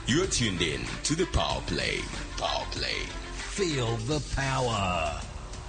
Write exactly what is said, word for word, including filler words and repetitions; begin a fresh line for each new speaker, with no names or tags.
You're tuned in to the Power Play. Power Play.
Feel the power.